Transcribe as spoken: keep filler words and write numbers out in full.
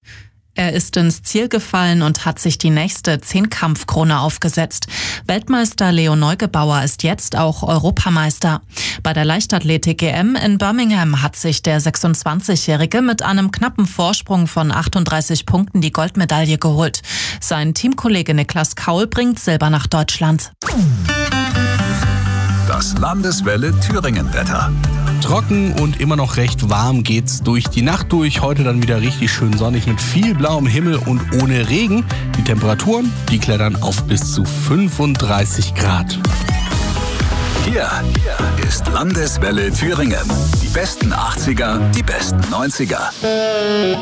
Er ist ins Ziel gefallen und hat sich die nächste Zehnkampfkrone aufgesetzt. Weltmeister Leo Neugebauer ist jetzt auch Europameister. Bei der Leichtathletik-E M in Birmingham hat sich der sechsundzwanzigjährige mit einem knappen Vorsprung von achtunddreißig Punkten die Goldmedaille geholt. Sein Teamkollege Niklas Kaul bringt Silber nach Deutschland. Das Landeswelle Thüringen-Wetter. Trocken und immer noch recht warm geht's durch die Nacht durch. Heute dann wieder richtig schön sonnig mit viel blauem Himmel und ohne Regen. Die Temperaturen, die klettern auf bis zu fünfunddreißig Grad. Hier, hier ist Landeswelle Thüringen. Die besten achtziger, die besten neunziger.